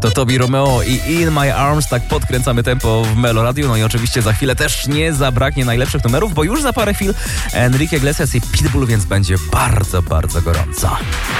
To Tobi Romeo i In My Arms, tak podkręcamy tempo w Melo Radio. No i oczywiście za chwilę też nie zabraknie najlepszych numerów, bo już za parę chwil Enrique Iglesias i Pitbull, więc będzie bardzo, bardzo gorąco.